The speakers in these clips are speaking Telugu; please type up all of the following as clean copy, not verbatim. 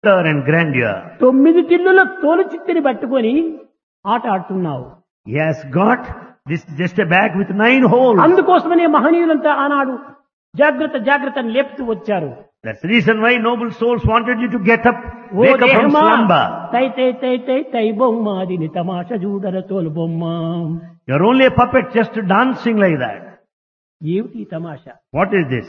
and grandeur. 9 టిల్లుల తోలు చిత్తిని పట్టుకొని ఆట ఆడుతున్నావు. He has got this just a bag with 9 holes. అందుకోసమనే మహనీయులంతా ఆనాడు జాగ్రత్త జాగ్రత్త అని లేపుతూ వచ్చారు. That's the reason why noble souls wanted you to get up, oh wake up from దేహమా, slumber. తై తై తై తై తై బొమ్మ దీని తమాష చూడర తోలు బొమ్మ. You're only a puppet just dancing like that. ఏమిటి ఈ తమాష? What is this?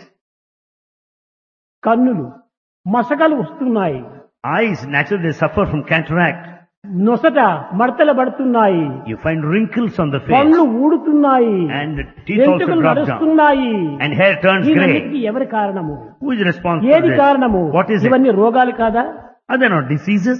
కన్నులు మసకలు వస్తున్నాయి, Eyes, naturally they suffer from cataract. నొసట మడతలు పడుతున్నాయి, You find wrinkles on the face. పళ్ళు ఊడుతున్నాయి, And the teeth also వెంట్రుకలు drop down. నడుస్తున్నాయి. And hair turns ఇవన్నిటికీ grey. ఎవరి కారణము? Who is responsible for ఏది this? కారణము? What is it? ఇవన్నీ రోగాలు కాదా? Are they not diseases?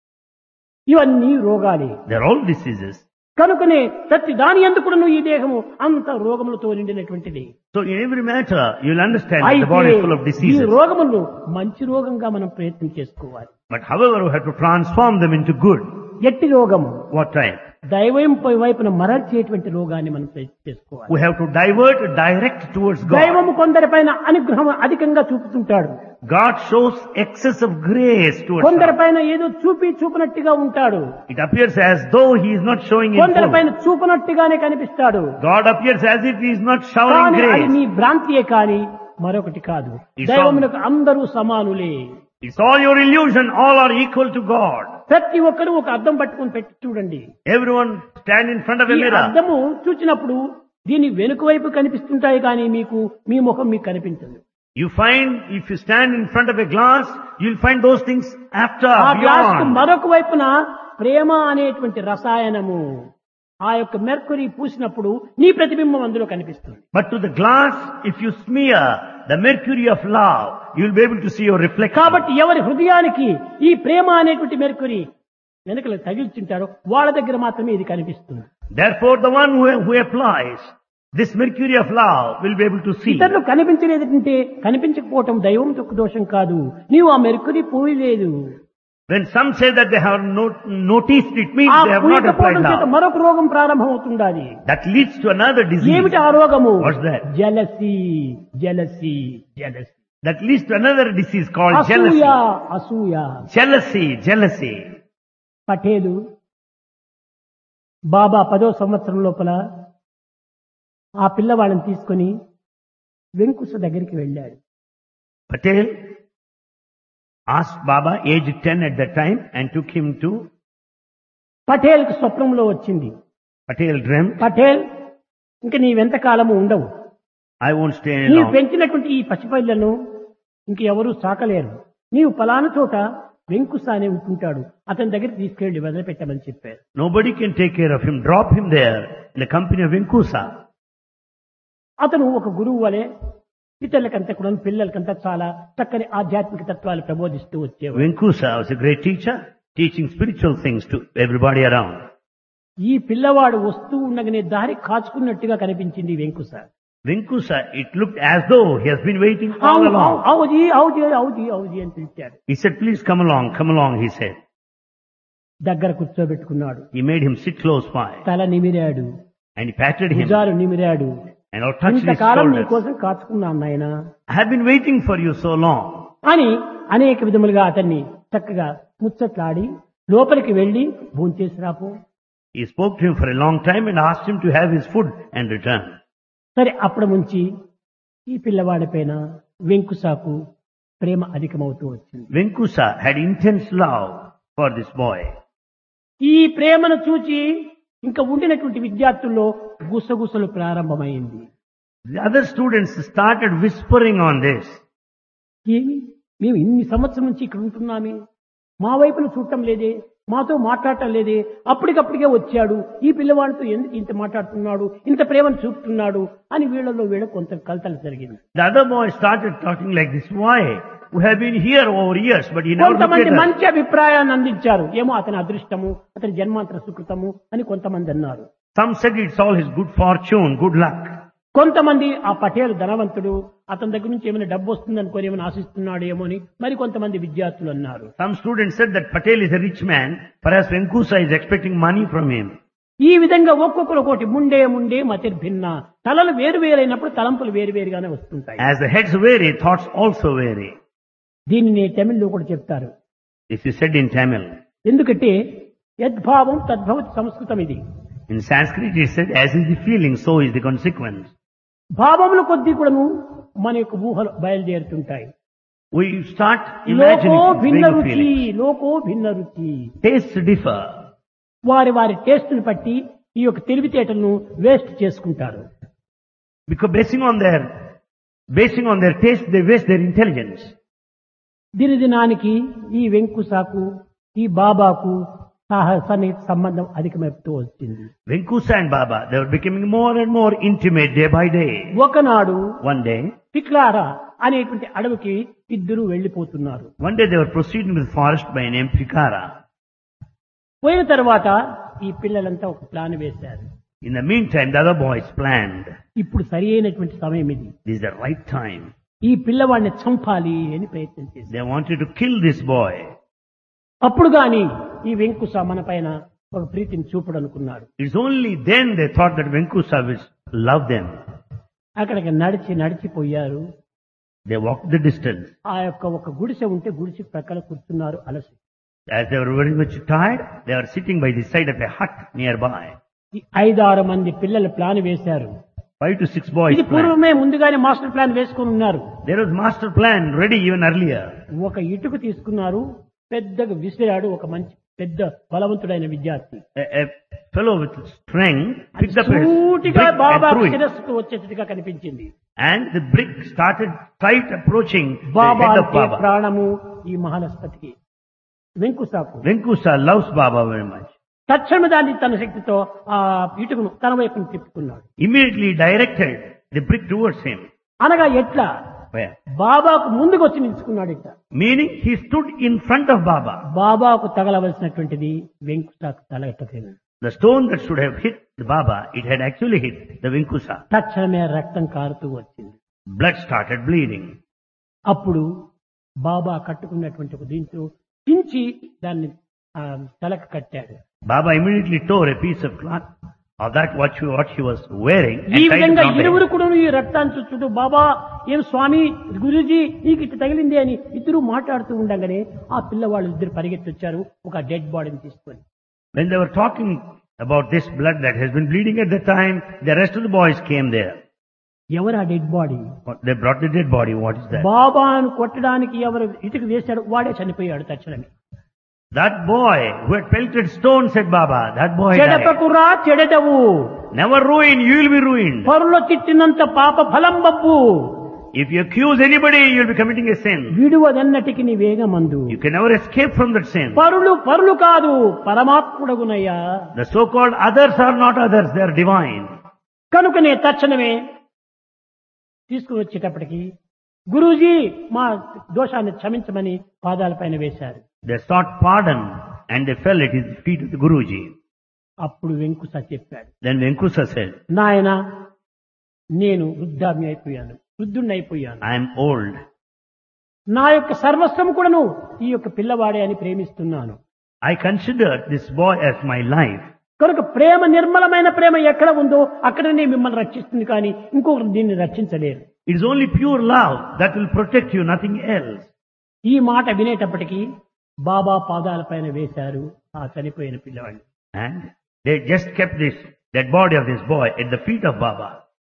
ఇవన్నీ రోగాలే. They're all diseases. కనుకనే ప్రతి దాని ఎందుకు ఈ దేహము అంత రోగములతో నిండినటువంటిది. So in every matter, you'll understand that the body is full of ఈ diseases. రోగములను మంచి రోగంగా మనం ప్రయత్నం చేసుకోవాలి. But however, we have to transform them into good. ఎట్టి రోగము? What type? దైవం వైపున మరల్చేటువంటి రోగాన్ని మనం ప్రయత్నం చేసుకోవాలి. We have to direct towards God. దైవము కొందరిపైన అనుగ్రహం అధికంగా చూపుతుంటాడు, God shows excess of grace towards us. కొందరిపైన ఏదో చూపినట్టుగా ఉంటాడు, It appears as though He is not showing in full. కొందరిపైన చూపినట్టుగానే కనిపిస్తాడు. God appears as if He is not కానీ showering అది grace. నీ భ్రాంతియే కాని మరొకటి కాదు. It's దైవమునకు అందరూ సమానులే. It's all your illusion. All are equal to God. ప్రతి ఒక్కరూ ఒక అద్దం పట్టుకుని పెట్టి చూడండి. Everyone stand in front of a ఈ mirror. అద్దము చూచినప్పుడు దీని వెనుక వైపు కనిపిస్తుంటాయి కానీ మీ ముఖం మీకు కనిపించదు. You find, if you stand in front of a glass, you'll find those things after, ఆ గ్లాస్ కు beyond. మరొక వైపున ప్రేమ అనేటువంటి రసాయనము, ఆ యొక్క మెర్కురీ పూసినప్పుడు నీ ప్రతిబింబం అందులో కనిపిస్తుంది. But to the glass, if you smear the mercury of love, you'll be able to see your reflection. కాబట్టి ఎవరి హృదయానికి ఈ ప్రేమ అనేటువంటి మెర్కురీ వెనకలు తగిల్చుంటారో వాళ్ళ దగ్గర మాత్రమే ఇది కనిపిస్తుంది. Therefore, the one who applies this mercury of love will be able to see. ఇతరులు కనిపించలేదంటే కనిపించకపోవటం దైవం యొక్క దోషం కాదు, నీవు ఆ Mercury పోయలేదు. When some say that they have noticed, it means ఆ they have not applied పూయకపోవడం చేత love. మరొక రోగం ప్రారంభం అవుతుండాలి. That leads to another disease. ఏమిటి ఆ రోగము? What's that? Jealousy jealousy jealousy, That leads to another disease called అసూయ jealousy. అసూయ. Jealousy. పటేలు బాబా 10వ సంవత్సరం లోపల ఆ పిల్లవాళ్ళని తీసుకొని వెంకుశ దగ్గరికి వెళ్ళాడు. Patel asked Baba, aged 10 at that time, and took him to పటేల్కి స్వప్నంలో వచ్చింది, Patel dreamt, పటేల్ ఇంక నీవెంత కాలము ఉండవు, I won't stay any నీవు long. పెంచినటువంటి ఈ పసిపిల్లను ఇంక ఎవరూ సాకలేరు, నీవు పలానా చోట వెంకుశ అనే ఉంటుంటాడు, అతని దగ్గర తీసుకెళ్లి వదిలిపెట్టమని చెప్పారు. Nobody can take care of him. Drop him there in the company of Venkusa. అతను ఒక గురువు వలె ఇతరులకంతా కూడా పిల్లలకంతా చాలా చక్కని ఆధ్యాత్మిక తత్వాలు ప్రబోధిస్తూ వచ్చేవాడు. Venkusa was a great teacher, teaching spiritual things to everybody around. ఈ పిల్లవాడు వస్తూ ఉండగానే దారి కాచుకున్నట్టుగా కనిపించింది వెంకుశ. Venkusa, it looked as though he has been waiting all along. అవుజీ అవుజీ అవుజీ అవుజీ అని పిలిచాడు. He said, please come along, he said. దగ్గర కూర్చోబెట్టుకున్నాడు, He made him sit close by, తల నిమిరాడు, and he patted him, భుజాలు నిమిరాడు. and touched his ఇంతకాలం నీ shoulders. కోసం కాచుకున్నాను నాయనా I have been waiting for you so long. అని అనేక విధములుగా అతన్ని చక్కగా ముచ్చట్లాడి లోపలికి వెళ్లి భోంచేసి రాపో. He spoke to him for a long time and asked him to have his food and return. సరే, అప్పటి నుంచి ఈ పిల్లవాడి పైన వెంకుశాకు ప్రేమ అధికమవుతూ వచ్చింది. Venkusa had intense love for this boy. ఈ ప్రేమను చూచి ఇంకా ఉండినటువంటి విద్యార్థుల్లో గుసగుసలు ప్రారంభమైంది. The other students started whispering on this. ఏమి మేము ఇన్ని సంవత్సరం నుంచి ఇక్కడ ఉంటున్నామే, మా వైపును చూడటం లేదే, మాతో మాట్లాడటం లేదే, అప్పటికప్పటికే వచ్చాడు, ఈ పిల్లవాడితో ఎందుకు ఇంత మాట్లాడుతున్నాడు, ఇంత ప్రేమను చూపుతున్నాడు అని వీళ్ళలో కొంత కలతలు జరిగింది. The other boy started talking like this. Why? We have been here over years, but he never looked కొంతమంది at us. మంచి అభిప్రాయాన్ని అందించారు, ఏమో అతని అదృష్టము, అతని జన్మాంతర సుకృతము అని కొంతమంది అన్నారు. Some said it's all his good fortune, good luck. కొంతమంది ఆ పటేల్ ధనవంతుడు, అతని దగ్గర నుంచి ఏమైనా డబ్బు వస్తుంది అనుకోని ఏమైనా ఆశిస్తున్నాడు ఏమో అని మరి కొంతమంది విద్యార్థులు అన్నారు. Some students said that Patel is a rich man, perhaps Venkusa is expecting money from him. ఈ విధంగా ఒక్కొక్కరు ఒకటి ముండే మతిర్భిన్న, తలలు వేరు వేరైనప్పుడు తలంపులు వేరువేరుగానే వస్తుంటాయి. As the heads vary, thoughts also vary. దీనిని తమిళ్లో కూడా చెప్తారు, This is said in Tamil. ఎందుకంటే యద్భావం తద్భవతి సంస్కృతం ఇది. In Sanskrit it is said, as is the feeling, so is the consequence. భావముల కొద్దీ కూడాను మన యొక్క ఊహలు బయలుదేరుతుంటాయి. We start imagining లోకో భిన్న vague రుచి, feelings. లోకో భిన్న రుచి. Tastes differ. వారి వారి టేస్ట్ని బట్టి ఈ యొక్క తెలివితేటలను వేస్ట్ చేసుకుంటారు. Because basing on their taste, they waste their intelligence. దినదినానికి ఈ వెంకుసాకు ఈ బాబాకు సన్నిహిత సంబంధం అధికమైపుతూ వచ్చింది. Venkusa and Baba, they were becoming more and more intimate day by day. ఒకనాడు One day పిక్లారా అనేటువంటి అడవికి ఇద్దరు వెళ్లిపోతున్నారు. they were proceeding with forest by name Fikara. పోయిన తర్వాత ఈ పిల్లలంతా ఒక ప్లాన్ వేశారు. In the meantime, the other boys planned. ఇప్పుడు సరి అయినటువంటి సమయం ఇది. This is the right time. ఈ పిల్లవాడిని చంపాలి అని ప్రయత్నం చేశారు. They wanted to kill this boy. అప్పుడు గాని ఈ వెంకుస మన పైన ఒక ప్రీతిని చూపడనుకున్నాడు. It's only then they thought that Venkusa will love them. అక్కడికి నడిచిపోయారు. They walked the distance. ఆ యొక్క ఒక గుడిసె ఉంటే గుడిసె ప్రక్కన కూర్చున్నారు అలసి. As they were very much tired, they were sitting by the side of a hut nearby. ఈ 5-6 మంది పిల్లలు ప్లాన్ వేశారు. 5 to 6 boys ఇది planned. పూర్వమే ముందుగానే మాస్టర్ ప్లాన్ వేసుకుని ఉన్నారు. There was master plan ready even earlier. ఒక ఇటుకు తీసుకున్నారు, పెద్దగా విసిరాడు ఒక మంచి పెద్ద బలవంతుడైన విద్యార్థి. A fellow with strength picked up a సూటిగా brick Baba and threw it. శిరస్సుకు వచ్చేట్టుగా కనిపించింది. And the brick started tight approaching the Baba head of అంటే Baba. ప్రాణము ఈ మహానస్పతికి వెంకుసాకు. Venkusa loves Baba very much. తక్షణ దాన్ని తన శక్తితో ఆ ఇటుకును తన వైపును తిప్పుకున్నాడు. Immediately directed the brick towards him. అనగా ఎట్లా Where? బాబాకు ముందుకు వచ్చి నిలుచుకున్నాడు. ఇట్లా Meaning he stood in front of Baba. బాబాకు తగలవలసినటువంటిది వెంకుసాకు తగలటలేదు. The stone that should have hit the Baba, it had actually hit the Venkusa. తక్షణమే రక్తం కారుతూ వచ్చింది. Blood started bleeding. అప్పుడు బాబా కట్టుకున్నటువంటి ఒక దీంతో చించి దాన్ని తలకు కట్టాడు. Baba immediately tore a piece of cloth of that what he was wearing ఈ and tied it విధంగా around the head. ఇరువురు కూడా ఈ రక్తాన్ని చూస్తూ బాబా ఏం స్వామి గురూజీ నీకు ఇట్లా తగిలింది అని ఇద్దరు మాట్లాడుతూ ఉండగానే ఆ పిల్లవాళ్ళు ఇద్దరు పరిగెత్తి వచ్చారు ఒక డెడ్ బాడీని తీసుకొని. When they were talking about this blood that has been bleeding at the time, the rest of the boys came there. ఎవరు ఆ dead body? They brought the dead body. What is that? బాబాను కొట్టడానికి ఎవరు ఇటుకు వేశాడు వాడే చనిపోయాడు తక్షణమే. That boy who had pelted stone, said Baba, that boy died. చెడపకురా చెడదవు, Never ruin, you will be ruined. పరుల తిట్టినంత పాప ఫలం Babbu, If you accuse anybody, you will be committing a sin. విడువదన్నటికి నీ వేగమందు. You can never escape from that sin. పరులు కాదు పరమాత్ముడగునయ్యా. The so-called others are not others, they are divine. కనుకనే తక్షణమే తీసుకుని వచ్చేటప్పటికి గురూజీ మా దోషాన్ని క్షమించమని పాదాలపైన వేశారు. They sought pardon and they fell at his feet of the Guruji. అప్పుడు వెంకుస చెప్పాడు, Then Venkusa said, నాయన నేను వృద్ధాప్యం అయిపోయాను, I am old. నా యొక్క సర్వస్వం కూడాను ఈ యొక్క పిల్లవాడే అని ప్రేమిస్తున్నాను. I consider this boy as my life. కనుక ప్రేమ నిర్మలమైన ప్రేమ ఎక్కడ ఉందో అక్కడనే మిమ్మల్ని రక్షిస్తుంది కానీ ఇంకొకరు దీన్ని రక్షించలేరు. It is only pure love that will protect you, nothing else. ఈ మాట వినేటప్పటికీ బాబా పాదాలపైన వేశారు ఆ చనిపోయిన పిల్లవాడిని. And they just kept this dead body of this boy at the feet of Baba.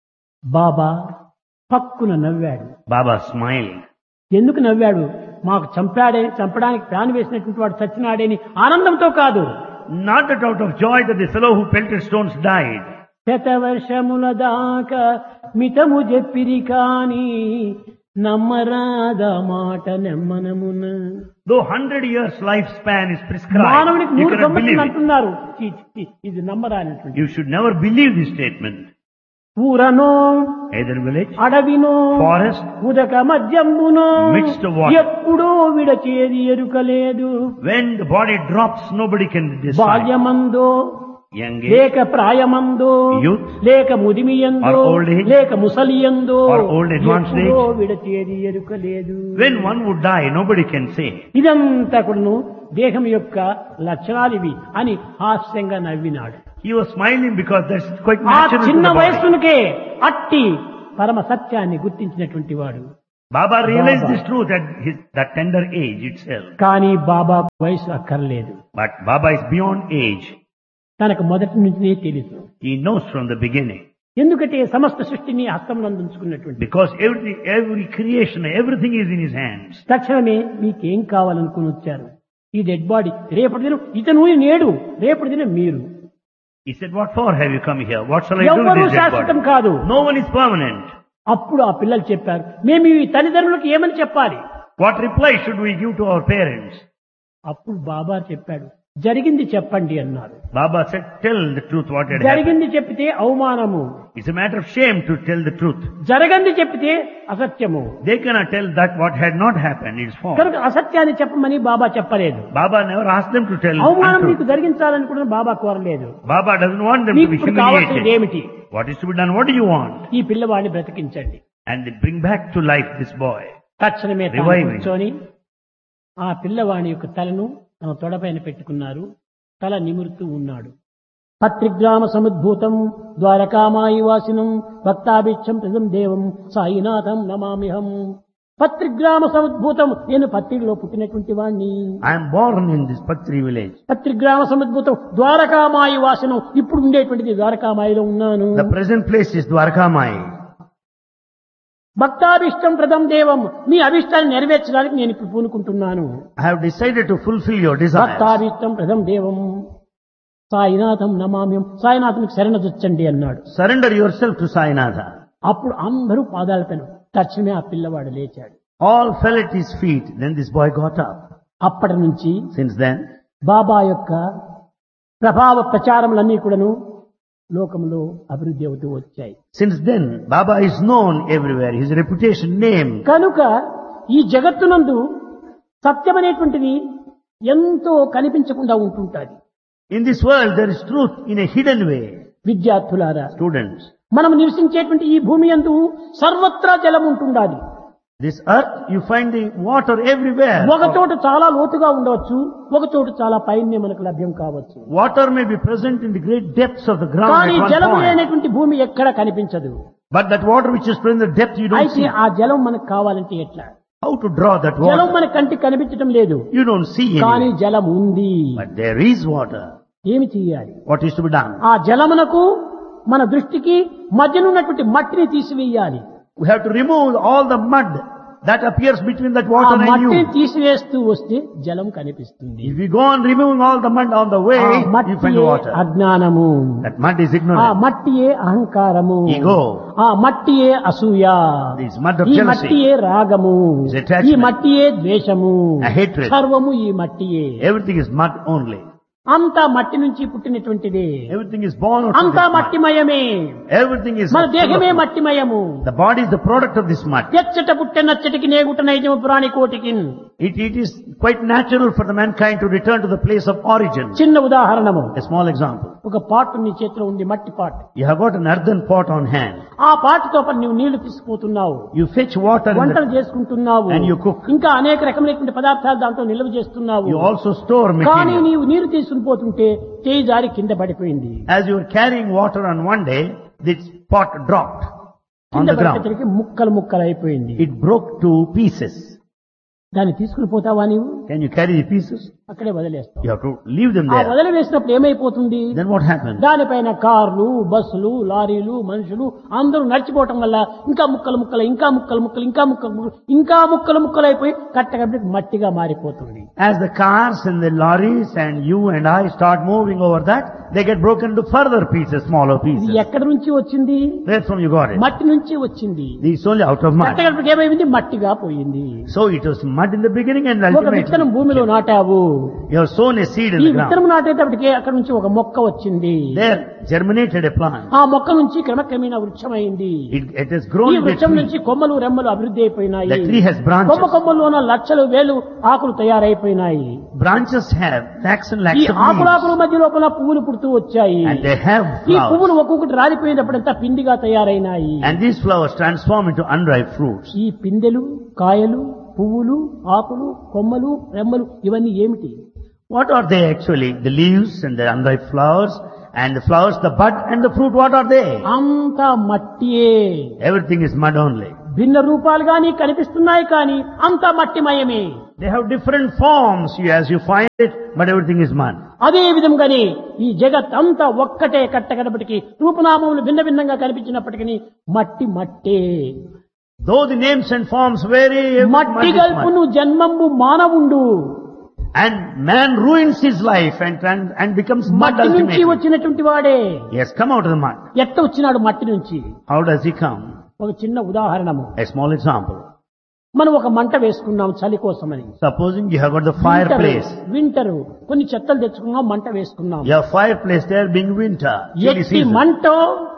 బాబా పక్కున నవ్వాడు. Baba smiled. ఎందుకు నవ్వాడు? మాకు చంపడానికి ప్లాన్ వేసినటువంటి వాడు చచ్చినాడని ఆనందంతో కాదు, Not that out of joy that the fellow who pelted stones died. శతవర్షముల దాకా మితము చెప్పిరి కాని నమ్మరాద మాట నెమ్మనమున. Though 100 years lifespan is prescribed, మానవునికి you 3 cannot believe సంవత్సరాలు it. అంటున్నారు. ఇది నమ్మరానటువంటి. You should never believe this statement. ఊరనో Either village, అడవినో forest, ఉదక మధ్యంబునో midst of water. ఎప్పుడో విడచేది ఎరుకలేదు. when the body drops, nobody can decide. బాల్యమందో Young age, లేక ప్రాయమందో youth, లేక ముదిమియందో or old age, లేక ముసలియందో or old advanced age. ఎప్పుడో విడచేది ఎరుకలేదు. when one would die, nobody can say. ఇదంతా కూడాను దేహం యొక్క లక్షణాలు ఇవి అని హాస్యంగా నవ్వినాడు. He was smiling because that's quite ఆ natural to చిన్న the body. వయస్సునికే అట్టి పరమ సత్యాన్ని గుర్తించినటువంటి వాడు Baba realized Baba. this truth at that tender age itself. కానీ బాబా వయసు అక్కర్లేదు. But Baba is beyond age. తనకు మొదటి నుంచినే తెలుసు. He knows from the beginning. ఎందుకంటే సమస్త సృష్టిని హస్తంలో ఉంచుకున్నటువంటి Because every creation, everything is in his hands. తక్షణమే మీకేం కావాలనుకుని వచ్చారు. ఈ డెడ్ బాడీ రేపటి దినం ఇతను నేడు, రేపటి దినం మీరు. He said, what for have you come here? What shall I do with ఎవ్వరూ this dead శాశ్వతం body? కాదు. No one is permanent. అప్పుడు ఆ పిల్లలు చెప్పారు, మేము ఈ తల్లిదండ్రులకు ఏమని చెప్పాలి? What reply should we give to our parents? అప్పుడు బాబా చెప్పాడు, జరిగింది చెప్పండి అన్నారు. Baba said, tell the truth what had happened. జరిగింది చెప్పితే అవమానము, It's a matter of shame to tell the truth. జరగంది చెప్పితే అసత్యము. They cannot tell that what had not happened is false. కనుక అసత్యాన్ని చెప్పమని బాబా చెప్పలేదు. Baba never asked them to tell అవమానం untruth. మీకు జరిగించాలని కూడా బాబా కోరలేదు. Baba doesn't want them to మీకు be ఇప్పుడు కావాల్సింది humiliated. ఏమిటి? What is to be done? What do you want? ఈ పిల్లవాడిని బ్రతికించండి. And they bring back to life this boy. తక్షణమే తాను Reviving. కూర్చొని ఆ పిల్లవాడి యొక్క తలను తన తొడపైన పెట్టుకున్నారు. తల నిమురుతూ ఉన్నాడు. పత్రిగ్రామ సముద్భూతం ద్వారకామాయి వాసినం భక్తాభిక్షం ప్రజం దేవం సాయినాథం నమామిహం. పత్రిగ్రామ సముద్భూతం, నేను పత్రిలో పుట్టినటువంటి వాణ్ణి. I am born in this Patri village. పత్రిగ్రామ సముద్భూతం Dwarakamai వాసనం, ఇప్పుడు ఉండేటువంటిది ద్వారకామాయిలో ఉన్నాను. The present place is Dwarkamai. భక్తాభిష్టం ప్రదం దేవం, మీ అభిష్టాన్ని నెరవేర్చడానికి నేను ఇప్పుడు పూనుకుంటున్నాను. I have decided to fulfill your desires. భక్తాభిష్టం ప్రదం దేవం సాయినాథం నమామ్యం, సాయినాథునికి శరణజొచ్చండి అన్నాడు. Surrender yourself to Sainatha. అప్పుడు అందరూ పాదాలపైన తక్షణమే ఆ పిల్లవాడు లేచాడు. All fell at his feet. Then this boy got up. అప్పటి నుంచి Since then, బాబా యొక్క ప్రభావ ప్రచారములన్నీ కూడాను లోకంలో అభివృద్ధి అవుతూ వచ్చాయి. since then, Baba is known everywhere. His reputation, name. కనుక ఈ జగత్తునందు సత్యమనేటువంటిది ఎంతో కనిపించకుండా ఉంటుంటాది. In this world, there is truth in a hidden way. విద్యార్థులారా, Students, మనం నివసించేటువంటి ఈ భూమి యందు సర్వత్రా జలం ఉంటుండాలి. this earth, you find the water everywhere. ఒక చోట చాలా లోతుగా ఉండవచ్చు, ఒక చోట చాలా పైనే మనకు లభ్యం కావచ్చు. Water may be present in the great depths of the ground కానీ at one జలము point. లేనటువంటి భూమి ఎక్కడ కనిపించదు. But that water which is present in the depth, you don't అయితే see. ఆ జలం మనకు కావాలంటే ఎట్లా? How to draw that జలం water? మన కంటికి కనిపించడం లేదు, You don't see కానీ any. జలం ఉంది. But there is water. ఏమి చెయ్యాలి? What is to be done? ఆ జలమునకు మన దృష్టికి మధ్యనున్నటువంటి మట్టిని తీసివేయాలి. We have to remove all the mud that appears between that ఆ water and మట్టిని you. తీసివేస్తూ వస్తే జలం కనిపిస్తుంది. If you go on removing all the mud on the way, ఆ you find మట్టియే water. అజ్ఞానము, That mud is ఆ ignorance. మట్టియే అహంకారము, Ego. ఆ మట్టియే అసూయ, This mud of ఈ jealousy. మట్టియే రాగము, Is attachment. ఈ మట్టియే ద్వేషము, A hatred. సర్వము ఈ మట్టియే. Everything is mud only. అంతా మట్టి నుంచి పుట్టినటువంటిదే. Everything is born out of అంతా this mud. మట్టిమయమే. Everything is మన full దేహమే of mud. మట్టిమయము. The body is the product of this mud. ఎచ్చట పుట్టే నచ్చటికి నేగుట నైజము ప్రాణి కోటికి. It is quite natural for the mankind to return to the place of origin. చిన్న ఉదాహరణము, A small example. ఒక పాటు నీ చేతిలో ఉంది, మట్టి పాటు. You have got an earthen pot on hand. ఆ పాటుతో పాటు నువ్వు నీళ్లు తీసుకుపోతున్నావు, You fetch water in వంటలు the, చేసుకుంటున్నావు, And you cook. ఇంకా అనేక రకమైనటువంటి పదార్థాలు దాంట్లో నిల్వ చేస్తున్నావు. you also store కానీ material. నీవు నీరు తీసుకుని పోతుంటే చేయి జారి కింద పడిపోయింది. As you were carrying water on one day, this pot dropped on కింద the ground. పడిపోయేసరికి ముక్కలు ముక్కలు అయిపోయింది. It broke to pieces. దాన్ని తీసుకుని పోతావా నీవు? Can you carry the pieces? అక్కడే వదిలేస్తావు. You have to leave them ఆ there. వదిలివేసినప్పుడు ఏమైపోతుంది? Then what happens? దానిపైన కార్లు, బస్సులు, లారీలు, మనుషులు అందరూ నడిచిపోవటం వల్ల ఇంకా ముక్కలు ముక్కలు, ఇంకా ముక్కలు ముక్కలు, ఇంకా ముక్కలు ముక్కలు, ఇంకా ముక్కలు ముక్కలు అయిపోయి కట్టగట్టి మట్టిగా మారిపోతుంది. As the cars and the lorries and you and I start moving over that, they get broken into further pieces, smaller ఇది pieces. ఎక్కడి నుంచి వచ్చింది? Where from you got it? మట్టి నుంచి వచ్చింది. This is only out of mud. కట్టగట్టి ఏమైంది? మట్టిగా పోయింది. So it was mud in the beginning and ఒక విత్తనం ultimately భూమిలో నాటావు, you have sown a seed in ఈ the ground. విత్తనం నాటేటప్పటికే అక్కడ నుంచి ఒక మొక్క వచ్చింది. There germinated a plant. ఆ మొక్క నుంచి క్రమక్రమేణా వృక్షమైంది. It has grown ఈ into a వృక్షం tree. నుంచి కొమ్మలు రెమ్మలు అభివృద్ధి అయిపోయినాయి. The tree has branches. కొమ్మ కొమ్మల్లోన లక్షలు వేలు ఆకులు తయారైపోయినాయి. Branches have lakhs and ఈ lakhs of ఆకులాకుల leaves. మధ్య లోపల పువ్వులు పుడుతూ వచ్చాయి. And they have ఈ flowers. పువ్వులు ఒక్కొక్కటి రాలిపోయినప్పుడంతా పిండిగా తయారైనాయి. And these flowers transform into unripe fruits. ఈ పిందెలు, కాయలు, పువ్వులు, ఆకులు, కొమ్మలు, రెమ్మలు ఇవన్నీ ఏమిటి? What are they actually? The leaves and the unripe flowers and the flowers, the bud and the fruit, what are they? అంతా మట్టియే. Everything is mud only. భిన్న రూపాలుగా నీ కనిపిస్తున్నాయి కానీ అంతా మట్టిమయమే. They have different forms as you find it, but everything is mud. అదే విధంగానే ఈ జగత్ అంతా ఒక్కటే కట్టకడపటికి రూపనామములు భిన్న భిన్నంగా కనిపించినప్పటికీ మట్టి మట్టే. Though the names and forms vary, మట్టి గల్పును జన్మంబు మానవుండు. And man ruins his life and becomes mud మట్టి నుంచి ultimately. వచ్చినటువంటి వాడే. He has come out of the mud. ఎట్ట వచ్చినాడు మట్టి నుంచి? How does he come? ఒక చిన్న ఉదాహరణము. A small example. మనం ఒక మంట వేసుకున్నాం చలి కోసమని. Supposing you have got the fireplace. Winter కొన్ని చెత్తలు తెచ్చుకున్నాం, మంట వేసుకున్నాం. Your fireplace there being winter. chilly ఎట్టి season. మంటో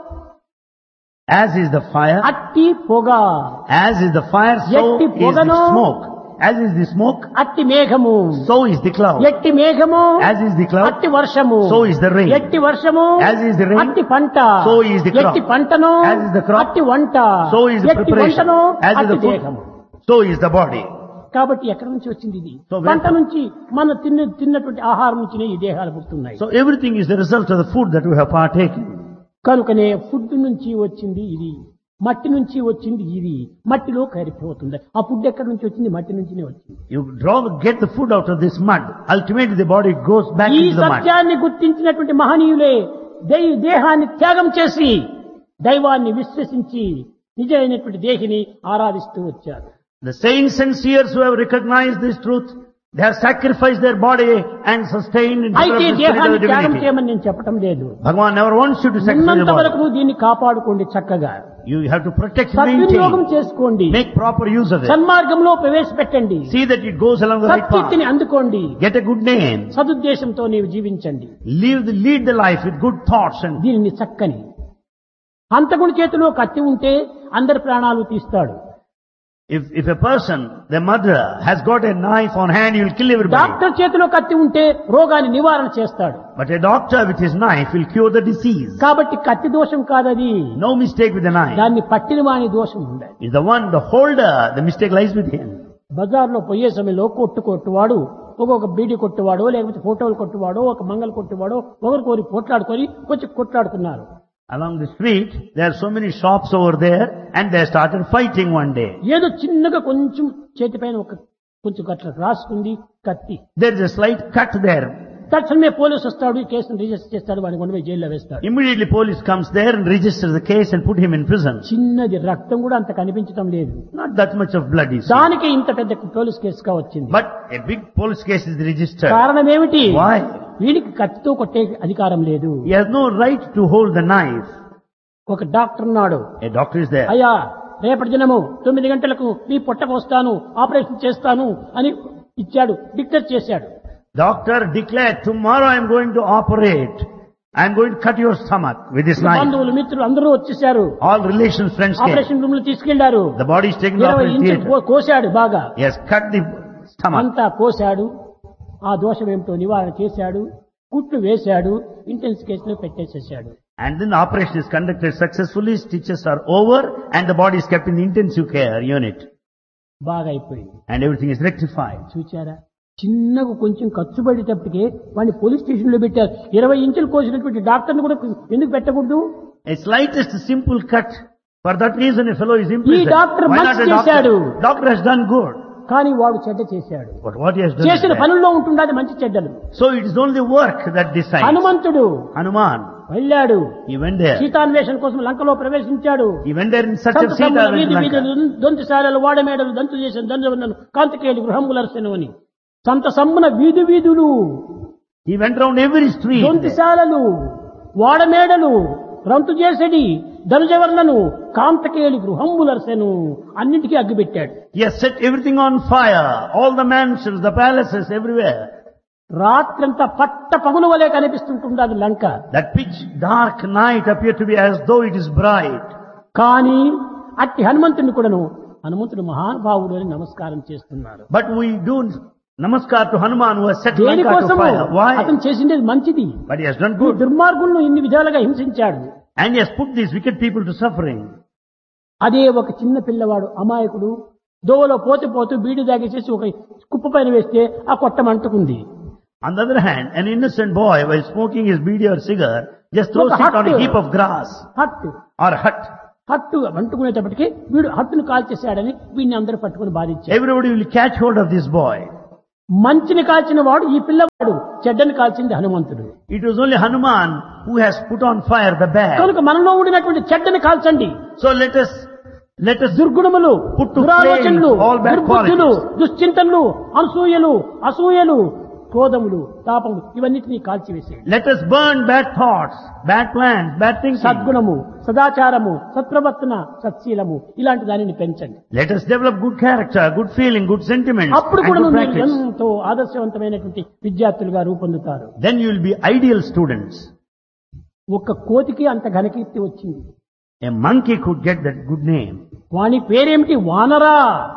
As is the fire. అట్టి పొగ. As is the fire, so ఎట్టి is the పొగను. smoke. As is the smoke, అట్టి మేఘము. so is the cloud. ఎట్టి మేఘము. As is the cloud, అట్టి వర్షము. so is the rain. ఎట్టి వర్షము. As is the rain, అట్టి పంట. so is the crop. ఎట్టి పంటను. As is the crop, అట్టి వంట. so is the ఎట్టి preparation. వంటను. As is అట్టి the food, దేహము. so is the body. కాబట్టి ఎక్కడి నుంచి వచ్చింది ఇది? So పంట నుంచి మన తిన్నటువంటి ఆహారం నుంచినే ఈ దేహాలు పుట్టున్నాయి. So everything is the result of the food that we have partaken. కనుకనే ఫుడ్ నుంచి వచ్చింది ఇది, మట్టి నుంచి వచ్చింది ఇది, మట్టిలో కరిగిపోతుంది. ఆ ఫుడ్ ఎక్కడి నుంచి వచ్చింది? మట్టి నుంచినే వచ్చింది. You get the food out of this mud. Ultimately the body goes back ఈ into the mud. సత్యాన్ని గుర్తించినటువంటి మహనీయులే దేహాన్ని త్యాగం చేసి దైవాన్ని విశ్వసించి నిజమైనటువంటి దేహిని ఆరాధిస్తూ వచ్చారు. The saints and seers who have recognized this truth, they have sacrificed their body and sustained and అయితే developed the spirit of దేహాన్ని the త్యాగం divinity. చేయమని నేను చెప్పటం లేదు. Bhagavan never wants you to sacrifice ఉన్నంత your వరకు body. నువ్వు దీన్ని కాపాడుకోండి, చక్కగా You have to protect, సద్వినియోగం maintain, చేసుకోండి, make proper use of it. సన్మార్గంలో ప్రవేశపెట్టండి, See that it goes along the right path. సత్కీర్తిని అందుకోండి, Get a good name. సదుద్దేశంతో నీవు జీవించండి. Lead the life with good thoughts and దీనిని చక్కని హంతకుడి చేతిలో కత్తి ఉంటే అందరి ప్రాణాలు తీస్తాడు. if a person, the murderer, has got a knife on hand, he will kill everybody. Doctor చేతిలో కత్తి ఉంటే రోగాన్ని నివారణ చేస్తాడు. But a doctor with his knife will cure the disease. కాబట్టి కత్తి దోషం కాదది, No mistake with the knife. దాన్ని పట్టిన వాని దోషం ఉండాలి. Is the one, the holder, the mistake lies with him. బజార్లో పోయే సమయంలో కొట్టువాడు, ఒక్కొక్క బీడీ కొట్టువాడో లేకపోతే ఫోటోలు కొట్టువాడో ఒక మంగళ కొట్టువాడో ఒకరికొరి పోట్లాడుకొని కొంచెం కొట్లాడుతున్నారు. Along the street, there are so many shops over there, and they started fighting one day. ఏదో చిన్నగా కొంచెం చేతిపైన కొంచెం అట్లా రాసుకుంది కత్తి. There is a slight cut there. తక్షణమే పోలీసు వస్తాడు, ఈ కేసును రిజిస్టర్ చేస్తాడు, వాడిని కొండపోయి జైల్లో వేస్తాడు. Immediately police comes there and registers the case and put him in prison. చిన్నది రక్తం కూడా అంత కనిపించడం లేదు. Not that much of blood is. దానికి ఇంత పెద్ద పోలీస్ కేసుగా వచ్చింది. But a big police case is registered. కారణం ఏమిటి? Why? వీడికి కత్తితో కొట్టే అధికారం లేదు. He has no right to hold the knife. ఒక డాక్టర్ ఉన్నాడు. A doctor is there. అయ్యా రేపటి దినము 9 గంటలకు మీ పొట్టకు వస్తాను, ఆపరేషన్ చేస్తాను అని ఇచ్చాడు, డిక్లేర్ చేశాడు. Doctor declared, tomorrow I am going to operate. I am going to cut your stomach with this knife. బంధువులు మిత్రులు అందరూ వచ్చేసారు. All relations, friends came. Operation room లో తీసుకెళ్లారు. The body is taken to 20 operation ఇంచులు theatre. కోశాడు బాగా. He has cut the stomach. అంతా కోశాడు. ఆ దోషం ఏమిటో నివారణ చేశాడు, కుట్లు వేశాడు, ఇంటెన్స్ కేసులో పెట్టేసేసాడు. And then the operation is conducted successfully, stitches are over, and the body is kept in the intensive care unit. బాగా అయిపోయింది. And everything is rectified. చూచారా, చిన్నగా కొంచెం ఖర్చు పడేటప్పటికే వాడిని పోలీస్ స్టేషన్ లో పెట్టారు. 20 ఇంచులు కోసినటువంటి డాక్టర్ని కూడా ఎందుకు పెట్టకూడదు? A slightest simple cut. For that reason a fellow is ఈ imprisoned. డాక్టర్ Why not మంచి a చేశాడు, doctor? Doctor has done good. కానీ వాడు చెడ్డ చేశాడు. But what he has done is చేసిన bad. పనుల్లో ఉంటుండది మంచి చెడ్డలు. So it is only work that decides. హనుమంతుడు Hanuman, వెళ్ళాడు, he went there. సీతాన్వేషణ కోసం లంకలో ప్రవేశించాడు. He went there in search of Sita. సంతసముల went to వీధి Lanka. వీధులు దొంతిశాలలు వాడమేడలు దంతు చేసిన దండవన్నను కాంతికేయులు గృహములర్సెను అని. సంత సమ్మున వీధులు, He went round every street. దొంతిశాలలు, వాడమేడలు, రంతు చేసడి ధనుజవర్లను కాంతకేయులు గృహములర్సెను అన్నింటికీ అగ్గిపెట్టాడు. He has set everything on fire. All the mansions, the palaces, everywhere. రాత్రంతా పట్ట పగులు వలె కనిపిస్తుంటున్నది లంక. That pitch dark night appeared to be as though it is bright. కానీ అట్టి హనుమంతుని కూడాను హనుమంతుడు మహానుభావుడు అని నమస్కారం చేస్తున్నారు. But we do namaskar to Hanuman who has set Lanka to దేనికోసము? fire. Why? అతను చేసిండేది మంచిది. But he has done good. దుర్మార్గులను ఇన్ని విధాలుగా హింసించాడు. And he has put these wicked people to suffering. అదే ఒక చిన్న పిల్లవాడు అమాయకుడు దోవలో పోతూ బీడి దాగేసేసి ఒక కుప్ప పైన వేస్తే ఆ కొట్టం అంటుకుంది. On the other hand, an innocent boy, while smoking his beedi or cigar, just throws it on a heap of grass hot or hut. హట్టు అంటుకునేటప్పటికి వీడు హట్టును కాల్చేశాడని వీడిని అందరూ పట్టుకుని బాధించారు. Everybody will catch hold of this boy. మంచిని కాల్చిన వాడు ఈ పిల్లవాడు, చెడ్డని కాల్చింది హనుమంతుడు. It was only Hanuman who has put on fire the bad. కనుక మనలో ఉండినటువంటి చెడ్డని కాల్చండి. So let us దుర్గుణములు, put to దురాలోచనలు, flame all bad దుర్బుద్ధులు, qualities. దుశ్చింతనలు, అసూయలు, క్రోధములు, తాపములు ఇవన్నిటినీ కాల్చివేసేయండి. Let us burn bad thoughts, bad plans, bad thinking. సద్గుణము, సదాచారము, సత్ప్రవర్తన, సత్శీలము ఇలాంటి దానిని పెంచండి. Let us develop good character, good feeling, good sentiments, అప్పుడు and కూడా good మీరు practice. ఎంతో ఆదర్శవంతమైనటువంటి విద్యార్థులుగా రూపొందుతారు. Then you will be ideal students. ఒక్క కోతికి అంత ఘనకీర్తి వచ్చింది. A monkey could get that good name. వాని పేరేమిటి? వానరా.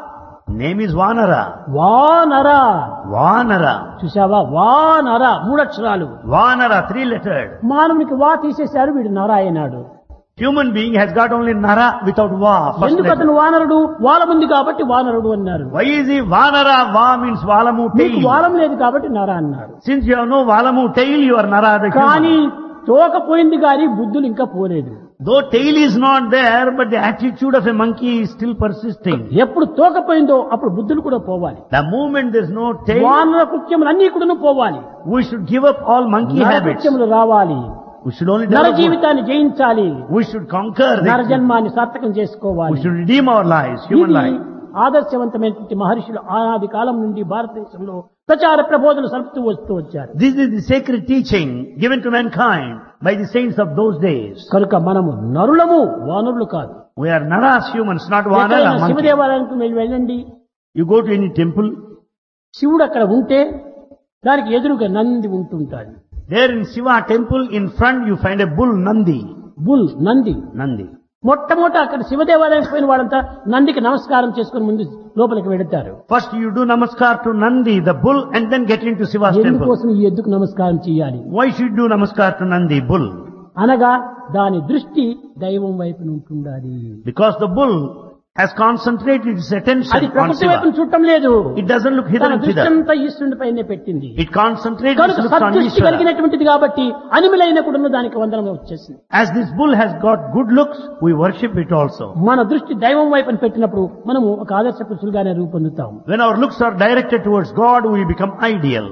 Name is Vanara. వానరా. Vanara. చూసావా? వానరా 3 అక్షరాలు. Vanara, 3-lettered. మానవునికి వా తీసేశారు, వీడు నరా అయినాడు. Human being has got only Nara without Va. First ఎందుకు letter. అతను వానరుడు? వాలముంది కాబట్టి వానరుడు అన్నారు. Why is he Vanara? Va means Valamu నీకు tail. వాలం లేదు కాబట్టి నరా అన్నారు. Since you have no Valamu tail, you are Nara the కానీ human. తోక పోయింది కానీ బుద్ధులు ఇంకా పోలేదు. Though tail is not there, but the attitude of a monkey is still persisting. ఎప్పుడు తోక పోయిందో అప్పుడు బుద్ధులు కూడా పోవాలి. The moment there is no tail, వానర కృత్యములు అన్ని కూడా పోవాలి. we should give up all monkey నర habits. కృత్యములు రావాలి. We should only నర develop good. జీవితాన్ని జయించాలి. We should conquer నర the, జన్మాన్ని సార్థకం we చేసుకోవాలి. should redeem our lives, human ఇది life. ఆదర్శవంతమైనటువంటి మహర్షులు ఆనాది కాలం నుండి భారతదేశంలో ప్రచార ప్రబోధనలు సలుపుతూ వస్తూ వచ్చారు. This is the sacred teaching given to mankind by the saints of those days. కనుక మనము నరులము, వానరులు కాదు. We are Naras humans, not Vanara ఎక్కడైనా monkey. శివదేవాలయానికి మీరు వెళ్ళండి. You go to any temple, శివుడు అక్కడ ఉంటే దానికి ఎదురుగా Nandi ఉంటుంటాడు. there in Shiva temple in front you find a bull Nandi. Bull, Nandi. Nandi. మొట్టమొదట అక్కడ శివదేవాలయానికి పోయిన వాళ్ళంతా నందికి నమస్కారం చేసుకుని ముందు లోపలికి వెళతారు. First you do namaskar to Nandi, the bull, and then get into Shiva's temple. ఎందుకోసం ఈ ఎద్దుకు నమస్కారం చేయాలి? Why should you do namaskar to Nandi, bull? అనగా దాని దృష్టి దైవం వైపు ఉంటుండాలి. Because the bull has concentrated its అది attention on ప్రకృతి వైపు Shiva. చూడటం లేదు. It doesn't look hither తన and దృష్టి thither. అంతా ఈశ్వరుని పైనే పెట్టింది. It concentrates its కనుక looks on సద్దృష్టి Ishvara. కలిగినటువంటిది కాబట్టి అనిమలైన కూడా దానికి వందనం వచ్చేసింది. As this bull has got good looks, we worship it also. మన దృష్టి దైవం వైపు పెట్టినప్పుడు మనము ఒక ఆదర్శ పురుషులుగానే రూపొందుతాం. When our looks are directed towards God, we become ideal.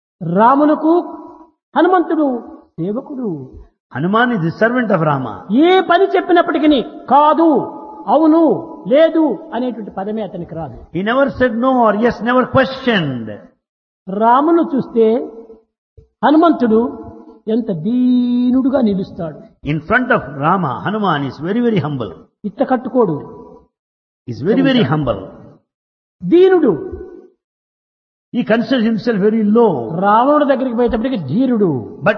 రాములకు హనుమంతుడు సేవకుడు. Hanuman is the servant of Rama. ఏ పని చెప్పినప్పటికీ కాదు, అవును, లేదు అనేటువంటి పదమే అతనికి రాదు. He never said no or yes, never questioned. రామును చూస్తే హనుమంతుడు ఎంత దీనుడుగా నిలుస్తాడు. In front of Rama, Hanuman is very, very humble. ఇట్ట కట్టుకోడు, He's very, very humble. దీనుడు. He considers himself very low. రావణుడి దగ్గరికి పోయేటప్పటికి ధీరుడు.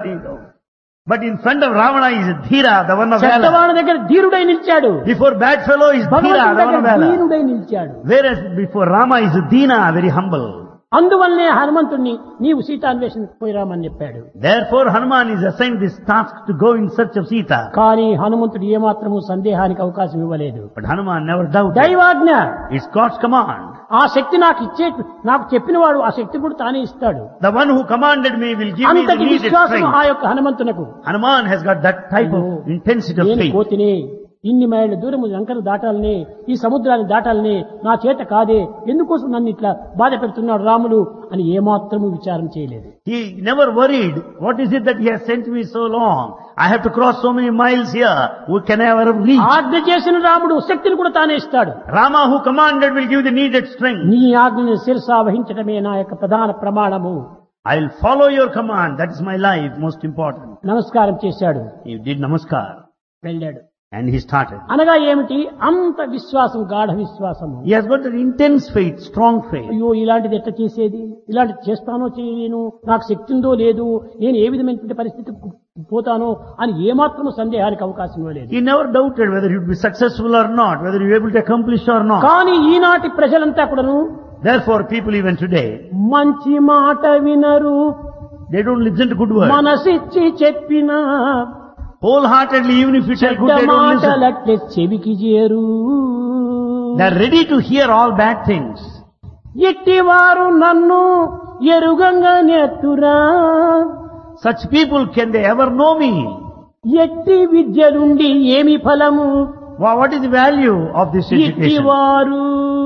But in front of Ravana is Dhira, the one of valor. చెడ్డవాడి దగ్గర ధీరుడై నిలిచాడు. Before bad fellow is Dhira, భగవంతుడి the one of దగ్గర valor. దీనుడై నిలిచాడు. Whereas before Rama is Dina, very humble. అందువల్లనే హనుమంతుణ్ణి నీవు సీతాన్వేషణకు పోయిరామని చెప్పాడు. Therefore Hanuman is assigned this task to go in search of Sita. కానీ హనుమంతుడు ఏమాత్రము సందేహానికి అవకాశం ఇవ్వలేదు. But Hanuman never doubted. Daivagna, It's God's command. ఆ శక్తి నాకు చెప్పినవాడు ఆ శక్తి కూడా తానే ఇస్తాడు. The one who commanded me will give me the అంతటి needed విశ్వాసం strength. ఆ యొక్క హనుమంతునకు. Hanuman has got that type of intensity of నేను faith. కోతిని, ఇన్ని మైళ్ళ దూరము లంకను దాటాలని, ఈ సముద్రాన్ని దాటాలని నా చేత కాదే, ఎందుకోసం నన్ను ఇట్లా బాధ పెడుతున్నాడు రాములు అని ఏమాత్రము విచారం చేయలేదు. He never worried. What is it that he has sent me so long? I have to cross so many miles here. Who can I ever reach? ఆజ్ఞ చేసిన రాముడు శక్తిని కూడా తానే ఇస్తాడు. Rama who commanded will give the needed strength. నీ ఆజ్ఞను శిరసా వహించడమే నా యొక్క ప్రధాన ప్రమాణము. I will follow your command. That is my life, most important. నమస్కారం చేశాడు, He did namaskar వెళ్ళాడు. and he started. అనగా ఏమిటి? అంత విశ్వాసం, గాఢ విశ్వాసము. He has got an intense faith, strong faith. అయ్యో ఇలాంటిది ఎట్లా చేసేది, ఇలాంటి చేస్తానో చేయలేను, నాకు శక్తి ఉందో లేదు, నేను ఏ విధమైనటువంటి పరిస్థితికి పోతానో అని ఏమాత్రం సందేహానికి అవకాశం ఇవ్వలేదు. He never doubted whether he would be successful or not, whether he would be able to accomplish or not. కానీ ఈనాటి ప్రజలంతా కూడాను Therefore, people even today, మంచి మాట వినరు, they don't listen to good words. మనసిచ్చి చెప్పినా Wholeheartedly, even if it's a good, they don't listen. మాటలట్లే చెవికి చేరు. They are ready to hear all bad things. ఎట్టివారు నన్ను ఎరుగంగా నెత్తురా, Such people, can they ever know me? ఎట్టి విద్యలుండి ఏమి ఫలము, What is the value of this education? ఇట్టివారు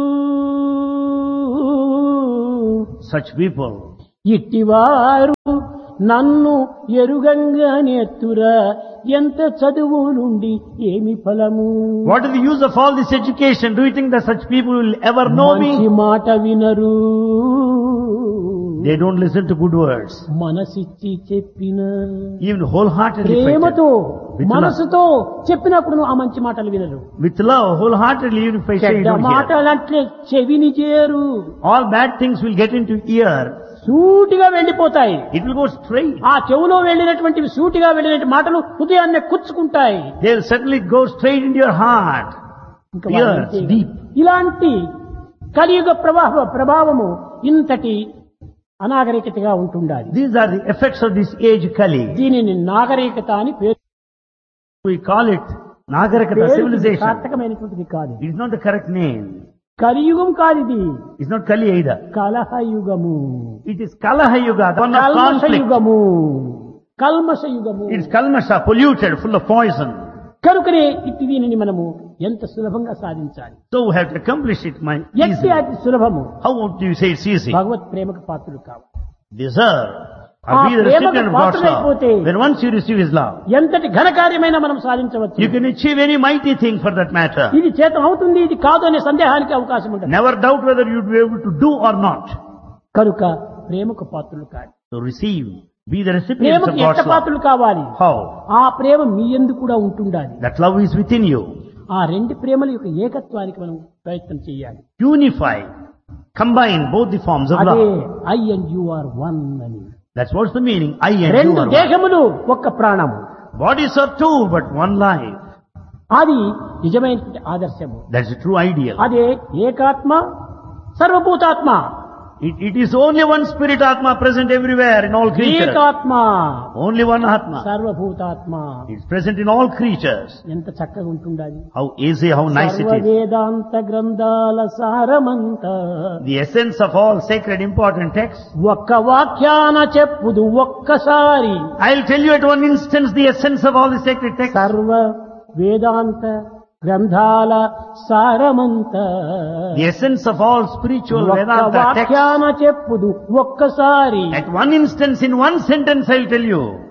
Such people. ఇట్టివారు నన్ను ఎరుగంగా నేర్తురా ఎంత చదువు నుండి ఏమి ఫలము. What is the use of all this education? Do you think that such people will ever know మంచి me? మాట వినరు. They don't listen to good words. మనసిచ్చి చెప్పిన Even wholeheartedly ప్రేమతో With love. మనసుతో చెప్పినప్పుడు ఆ మంచి మాటలు వినరు. with love, wholeheartedly, even if I say you చెడ్డ don't hear. మాటలంటే చెవిని చేరు, All bad things will get into ear. సూటిగా వెళ్ళిపోతాయి. It will go straight. ఆ చెవులో వెళ్ళినటువంటి సూటిగా వెళ్ళిన మాటలు హృదయాన్ని కుచ్చుకుంటాయి. They'll certainly go straight into your heart. ఇంకా వాళ్ళు Ears, అంతే. deep. ఇలాంటి కలియుగ ప్రభావము ఇంతటి అనాగరికతగా ఉంటుండాలి. These are the effects of this age Kali. దీనిని నాగరికత అని పేరు. We call it Nagarikata, civilization. సార్థకమైనటువంటిది కాదు. It is not the correct name. కలియుగం కాదిది, It's not Kali either. కలహయుగము, It is Kalaha Yuga, the one of conflict. కల్మషయుగము, కల్మషయుగము. It is Kalmasha, polluted, full of poison. కనుకనే ఇట్టి దీనిని మనము ఎంత సులభంగా సాధించాలి. So we have to accomplish it ఎట్టి easily. అతి సులభము. How do you say it's easy? భగవత్ ప్రేమకు పాత్రులు కావాలి. Deserve. ఆ Or be the ప్రేమకు recipient of God's love. పాత్రులైపోతే When once you receive His love, ఎంతటి ఘనకార్యమైనా మనం సాధించవచ్చు. you can achieve any mighty thing for that matter. ఇది చేతం అవుతుంది, ఇది కాదు అనే సందేహానికి అవకాశం ఉంటుంది. Never doubt whether you'd be able to do or not. కనుక ప్రేమకు పాత్రులు కాదు. So receive. Be the recipients ప్రేమకు of ఎంత God's love. పాత్రులు కావాలి. How? ఆ ప్రేమ మీ యందు కూడా ఉంటుండాలి. That love is within you. ఆ రెండు ప్రేమల యొక్క ఏకత్వానికి మనం ప్రయత్నం చేయాలి. Unify. Combine both the forms of అదే love. I and you are one అని. That's what's the meaning. I and you రెండు are one. దేహములు ఒక్క ప్రాణము. Bodies are two, but one life. అది నిజమైనటువంటి ఆదర్శము. That's the true ideal. అదే ఏకాత్మ సర్వభూతాత్మ. It is only one spirit Atma present everywhere in all creatures. ఏకాత్మ Only one Atma. సర్వభూతాత్మ. It's present in all creatures. ఎంత చక్కగా ఉంటుండాలి. How easy, how nice it is. సర్వవేదాంత గ్రంథాల సారమంతా The essence of all sacred important texts. ఒక్క వాక్యాన చెప్పుదు ఒక్కసారి. I'll tell you at one instance the essence of all the sacred texts. సర్వ వేదాంత గ్రంథాల సారమంతా The essence of all spiritual ఒక్క Vedanta texts. వాక్యాన చెప్పుదు ఒక్కసారి. At one instance, in one sentence, I'll tell you.